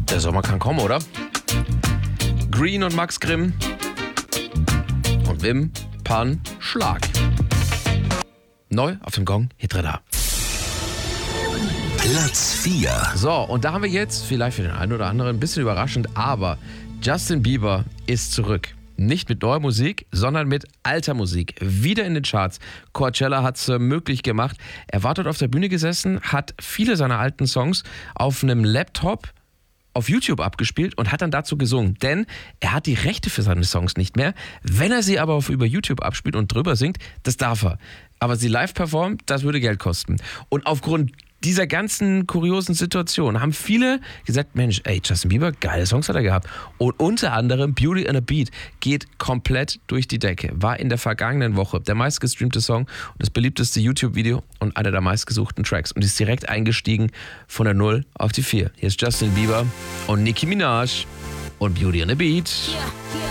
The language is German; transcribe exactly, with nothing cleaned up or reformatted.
Der Sommer kann kommen, oder? Green und Max Grimm und Wim Pan Schlag. Neu auf dem Gong, Hitradar. Platz vier. So, und da haben wir jetzt, vielleicht für den einen oder anderen ein bisschen überraschend, aber Justin Bieber ist zurück. Nicht mit neuer Musik, sondern mit alter Musik. Wieder in den Charts. Coachella hat es äh, möglich gemacht. Er war dort auf der Bühne gesessen, hat viele seiner alten Songs auf einem Laptop auf YouTube abgespielt und hat dann dazu gesungen. Denn er hat die Rechte für seine Songs nicht mehr. Wenn er sie aber auf über YouTube abspielt und drüber singt, das darf er. Aber sie live performt, das würde Geld kosten. Und aufgrund dieser ganzen kuriosen Situation haben viele gesagt, Mensch, ey, Justin Bieber, geile Songs hat er gehabt. Und unter anderem Beauty and a Beat geht komplett durch die Decke. War in der vergangenen Woche der meistgestreamte Song und das beliebteste YouTube-Video und einer der meistgesuchten Tracks. Und ist direkt eingestiegen von der null auf die vier. Hier ist Justin Bieber und Nicki Minaj und Beauty and a Beat. Yeah, yeah.